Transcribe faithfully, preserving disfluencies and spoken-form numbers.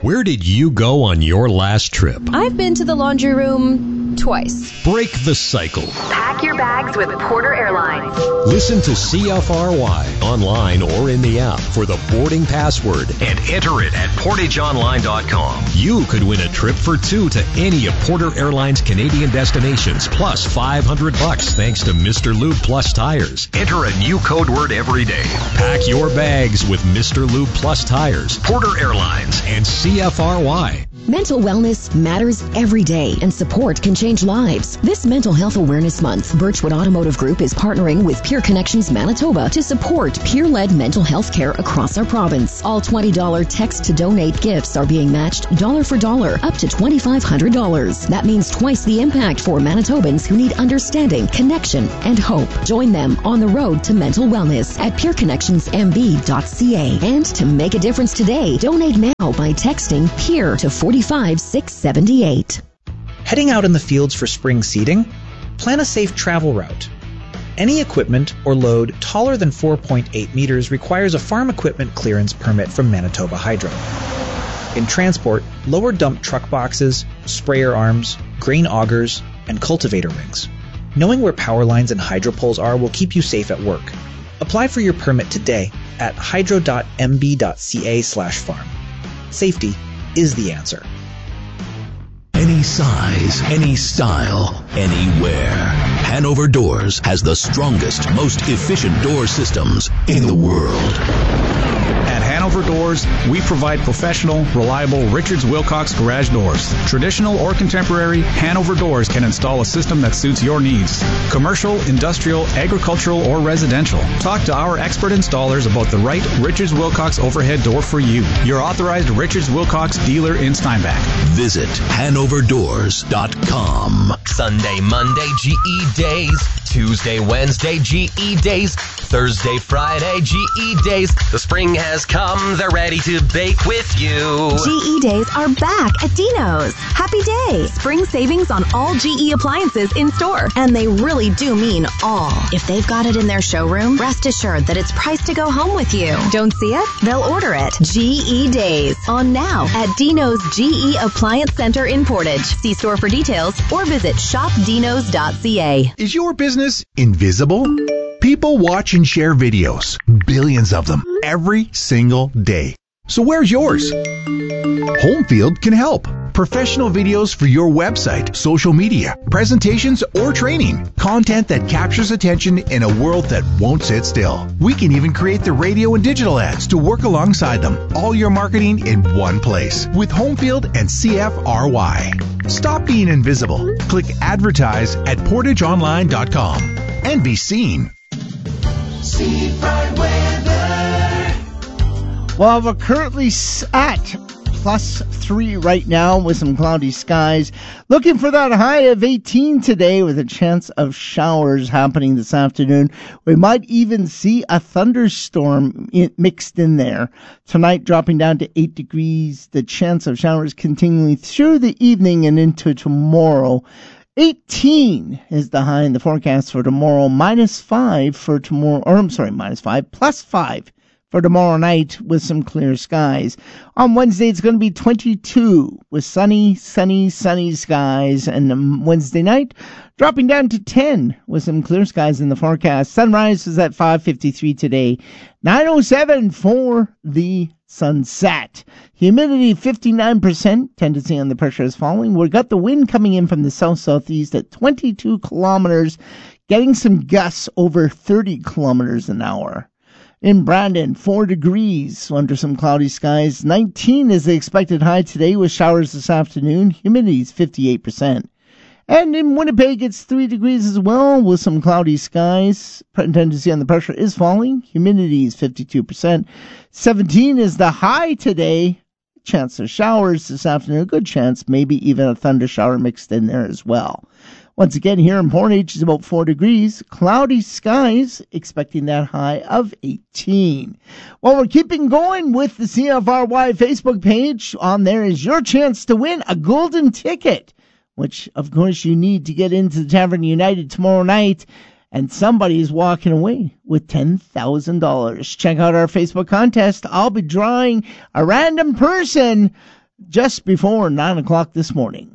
Where did you go on your last trip? I've been to the laundry room twice. Break the cycle. Pack your bags with Porter Airlines. Listen to C F R Y online or in the app for the boarding password and enter it at portage online dot com. You could win a trip for two to any of Porter Airlines' Canadian destinations, plus five hundred bucks thanks to Mister Lube Plus Tires. Enter a new code word every day. Pack your bags with Mister Lube Plus Tires, Porter Airlines, and C F R Y. Mental wellness matters every day, and support can change lives. This Mental Health Awareness Month, Birchwood Automotive Group is partnering with Peer Connections Manitoba to support peer-led mental health care across our province. All twenty dollars text-to-donate gifts are being matched dollar for dollar, up to twenty-five hundred dollars. That means twice the impact for Manitobans who need understanding, connection, and hope. Join them on the road to mental wellness at peer connections m b dot c a. And to make a difference today, donate now by texting PEER to forty-five six seventy-eight. Heading out in the fields for spring seeding? Plan a safe travel route. Any equipment or load taller than four point eight meters requires a farm equipment clearance permit from Manitoba Hydro. In transport, lower dump truck boxes, sprayer arms, grain augers, and cultivator rings. Knowing where power lines and hydro poles are will keep you safe at work. Apply for your permit today at hydro dot m b dot c a slash farm. Safety is the answer. Any size, any style, anywhere. Hanover Doors has the strongest, most efficient door systems in the world. At Hanover Doors, we provide professional, reliable Richards Wilcox garage doors. Traditional or contemporary, Hanover Doors can install a system that suits your needs. Commercial, industrial, agricultural, or residential. Talk to our expert installers about the right Richards Wilcox overhead door for you. Your authorized Richards Wilcox dealer in Steinbach. Visit hanover doors dot com. Sunday, Monday, G E days. Tuesday, Wednesday, G E days. Thursday, Friday, G E days. The spring has come. They're ready to bake with you. G E days are back at Dino's. Happy day. Spring savings on all G E appliances in store. And they really do mean all. If they've got it in their showroom, rest assured that it's priced to go home with you. Don't see it? They'll order it. G E days. On now at Dino's G E Appliance Center in Portage. See store for details or visit shop dinos dot c a. Is your business invisible? People watch and share videos, billions of them, every single day. So where's yours? Homefield can help. Professional videos for your website, social media, presentations, or training. Content that captures attention in a world that won't sit still. We can even create the radio and digital ads to work alongside them. All your marketing in one place with Homefield and C F R Y. Stop being invisible. Click advertise at portage online dot com and be seen. Seafront weather. Well, we're currently at plus three right now with some cloudy skies. Looking for that high of eighteen today with a chance of showers happening this afternoon. We might even see a thunderstorm in, mixed in there. Tonight dropping down to eight degrees. The chance of showers continuing through the evening and into tomorrow. eighteen is the high in the forecast for tomorrow. Minus five for tomorrow. Or I'm sorry, minus five. Plus five for tomorrow night with some clear skies. On Wednesday, it's going to be twenty-two with sunny, sunny, sunny skies. And um, Wednesday night, dropping down to ten with some clear skies in the forecast. Sunrise is at five fifty-three today. nine oh seven for the sunset. Humidity fifty-nine percent. Tendency on the pressure is falling. We've got the wind coming in from the south-southeast at twenty-two kilometers, getting some gusts over thirty kilometers an hour. In Brandon, four degrees under some cloudy skies. nineteen is the expected high today with showers this afternoon. Humidity is fifty-eight percent. And in Winnipeg, it's three degrees as well with some cloudy skies. Tendency on the pressure is falling. Humidity is fifty-two percent. seventeen is the high today. Chance of showers this afternoon. Good chance, maybe even a thunder shower mixed in there as well. Once again, here in Portage, it's about four degrees. Cloudy skies, expecting that high of eighteen. Well, we're keeping going with the C F R Y Facebook page. On there is your chance to win a golden ticket, which, of course, you need to get into the Tavern United tomorrow night. And somebody is walking away with ten thousand dollars. Check out our Facebook contest. I'll be drawing a random person just before nine o'clock this morning.